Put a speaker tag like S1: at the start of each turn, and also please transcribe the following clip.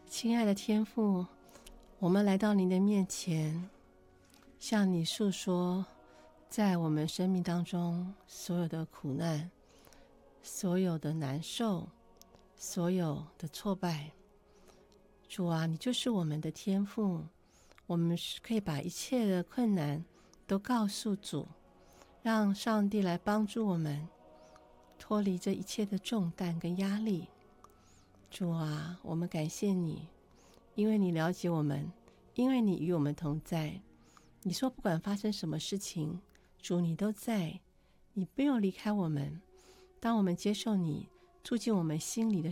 S1: 亲爱的天父，我们来到您的面前，向你诉说在我们生命当中所有的苦难，所有的难受，所有的挫败。主啊，你就是我们的天父，我们可以把一切的困难都告诉主，让上帝来帮助我们脱离这一切的重担跟压力。主啊，我们感谢你，因为你了解我们，因为你与我们同在。你说不管发生什么事情，主你都在，你没有离开我们。当我们接受你住进我们心里的